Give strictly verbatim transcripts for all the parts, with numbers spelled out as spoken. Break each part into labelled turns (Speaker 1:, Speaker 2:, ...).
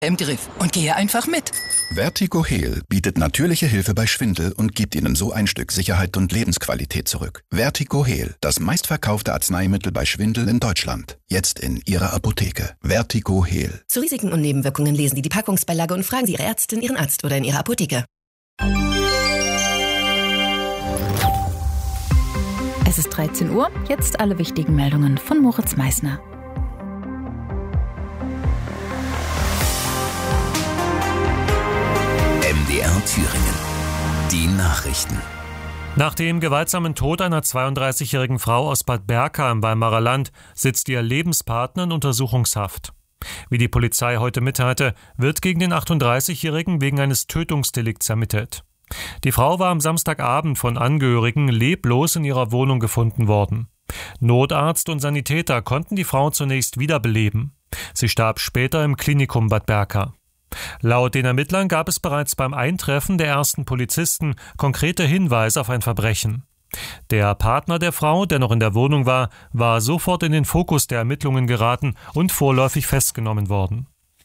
Speaker 1: im Griff und gehe einfach mit.
Speaker 2: Vertigo Heal bietet natürliche Hilfe bei Schwindel und gibt Ihnen so ein Stück Sicherheit und Lebensqualität zurück. Vertigo Heal, das meistverkaufte Arzneimittel bei Schwindel in Deutschland. Jetzt in Ihrer Apotheke. Vertigo Heal.
Speaker 3: Zu Risiken und Nebenwirkungen lesen Sie die Packungsbeilage und fragen Sie Ihre Ärztin, Ihren Arzt oder in Ihrer Apotheke.
Speaker 4: Es ist dreizehn Uhr, jetzt alle wichtigen Meldungen von Moritz Meissner.
Speaker 5: M D R Thüringen. Die Nachrichten.
Speaker 6: Nach dem gewaltsamen Tod einer zweiunddreißigjährigen Frau aus Bad Berka im Weimarer Land sitzt ihr Lebenspartner in Untersuchungshaft. Wie die Polizei heute mitteilte, wird gegen den achtunddreißigjährigen wegen eines Tötungsdelikts ermittelt. Die Frau war am Samstagabend von Angehörigen leblos in ihrer Wohnung gefunden worden. Notarzt und Sanitäter konnten die Frau zunächst wiederbeleben. Sie starb später im Klinikum Bad Berka. Laut den Ermittlern gab es bereits beim Eintreffen der ersten Polizisten konkrete Hinweise auf ein Verbrechen. Der Partner der Frau, der noch in der Wohnung war, war sofort in den Fokus der Ermittlungen geraten und vorläufig festgenommen worden.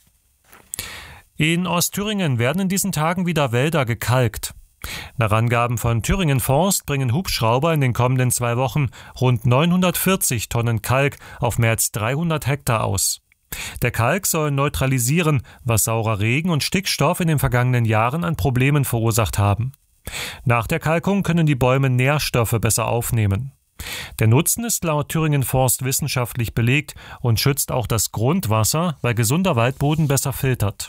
Speaker 6: In Ostthüringen werden in diesen Tagen wieder Wälder gekalkt. Nach Angaben von Thüringen Forst bringen Hubschrauber in den kommenden zwei Wochen rund neunhundertvierzig Tonnen Kalk auf mehr als dreihundert Hektar aus. Der Kalk soll neutralisieren, was saurer Regen und Stickstoff in den vergangenen Jahren an Problemen verursacht haben. Nach der Kalkung können die Bäume Nährstoffe besser aufnehmen. Der Nutzen ist laut Thüringen Forst wissenschaftlich belegt und schützt auch das Grundwasser, weil gesunder Waldboden besser filtert.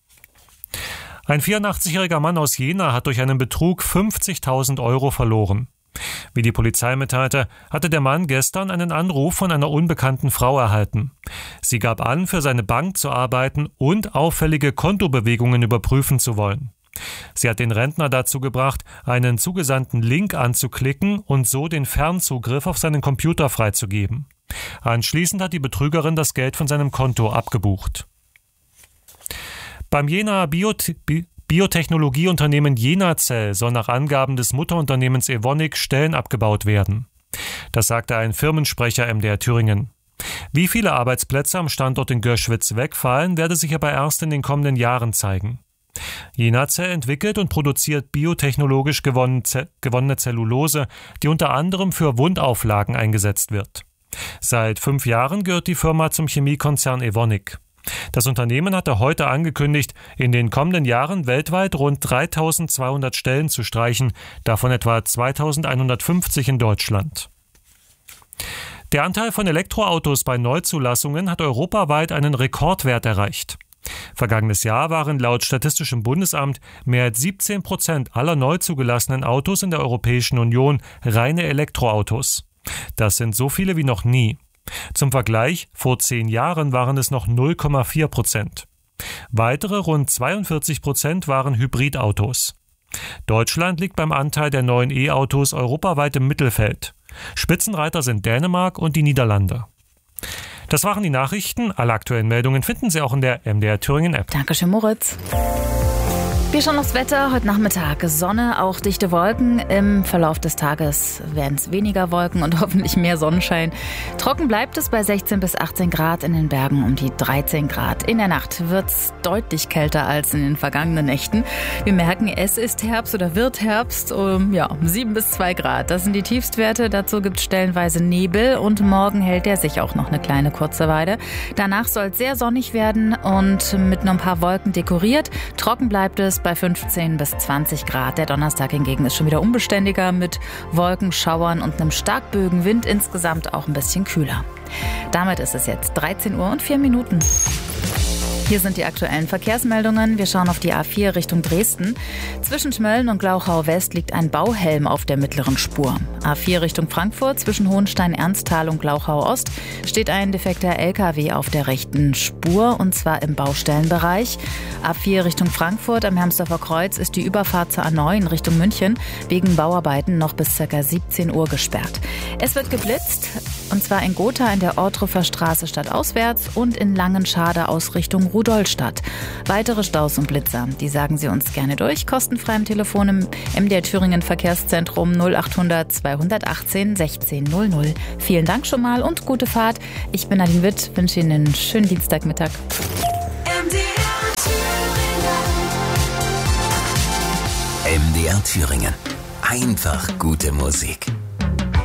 Speaker 6: Ein vierundachtzigjähriger Mann aus Jena hat durch einen Betrug fünfzigtausend Euro verloren. Wie die Polizei mitteilte, hatte der Mann gestern einen Anruf von einer unbekannten Frau erhalten. Sie gab an, für seine Bank zu arbeiten und auffällige Kontobewegungen überprüfen zu wollen. Sie hat den Rentner dazu gebracht, einen zugesandten Link anzuklicken und so den Fernzugriff auf seinen Computer freizugeben. Anschließend hat die Betrügerin das Geld von seinem Konto abgebucht. Beim Jenaer Biot- Bi- Biotechnologieunternehmen Jenacell soll nach Angaben des Mutterunternehmens Evonik Stellen abgebaut werden. Das sagte ein Firmensprecher M D R Thüringen. Wie viele Arbeitsplätze am Standort in Göschwitz wegfallen, werde sich aber erst in den kommenden Jahren zeigen. Jenacell entwickelt und produziert biotechnologisch gewonnene Zellulose, die unter anderem für Wundauflagen eingesetzt wird. Seit fünf Jahren gehört die Firma zum Chemiekonzern Evonik. Das Unternehmen hatte heute angekündigt, in den kommenden Jahren weltweit rund dreitausendzweihundert Stellen zu streichen, davon etwa zweitausendeinhundertfünfzig in Deutschland. Der Anteil von Elektroautos bei Neuzulassungen hat europaweit einen Rekordwert erreicht. Vergangenes Jahr waren laut Statistischem Bundesamt mehr als siebzehn Prozent aller neu zugelassenen Autos in der Europäischen Union reine Elektroautos. Das sind so viele wie noch nie. Zum Vergleich, vor zehn Jahren waren es noch null Komma vier Prozent. Weitere rund zweiundvierzig Prozent waren Hybridautos. Deutschland liegt beim Anteil der neuen E-Autos europaweit im Mittelfeld. Spitzenreiter sind Dänemark und die Niederlande. Das waren die Nachrichten. Alle aktuellen Meldungen finden Sie auch in der M D R Thüringen App.
Speaker 4: Dankeschön, Moritz. Wir schauen aufs Wetter. Heute Nachmittag Sonne, auch dichte Wolken. Im Verlauf des Tages werden es weniger Wolken und hoffentlich mehr Sonnenschein. Trocken bleibt es bei sechzehn bis achtzehn Grad, in den Bergen um die dreizehn Grad. In der Nacht wird es deutlich kälter als in den vergangenen Nächten. Wir merken, es ist Herbst oder wird Herbst. Um, ja, sieben bis zwei Grad. Das sind die Tiefstwerte. Dazu gibt es stellenweise Nebel und morgen hält er sich auch noch eine kleine kurze Weile. Danach soll es sehr sonnig werden und mit nur ein paar Wolken dekoriert. Trocken bleibt es bei fünfzehn bis zwanzig Grad. Der Donnerstag hingegen ist schon wieder unbeständiger mit Wolken, Schauern und einem starkböigen Wind, insgesamt auch ein bisschen kühler. Damit ist es jetzt dreizehn Uhr und vier Minuten. Hier sind die aktuellen Verkehrsmeldungen. Wir schauen auf die A vier Richtung Dresden. Zwischen Schmölln und Glauchau West liegt ein Bauhelm auf der mittleren Spur. A vier Richtung Frankfurt zwischen Hohenstein-Ernsthal und Glauchau Ost steht ein defekter L K W auf der rechten Spur und zwar im Baustellenbereich. A vier Richtung Frankfurt am Hermsdorfer Kreuz ist die Überfahrt zur A neun Richtung München wegen Bauarbeiten noch bis ca. siebzehn Uhr gesperrt. Es wird geblitzt und zwar in Gotha in der Ortruffer Straße stadtauswärts und in Langenschade aus Richtung Rudolstadt. Weitere Staus und Blitzer, die sagen Sie uns gerne durch. Kostenfrei am Telefon im M D R Thüringen Verkehrszentrum null achthundert zweihundertachtzehn sechzehn null null. Vielen Dank schon mal und gute Fahrt. Ich bin Nadine Witt, wünsche Ihnen einen schönen Dienstagmittag.
Speaker 7: M D R
Speaker 5: M D R Thüringen. Einfach gute Musik.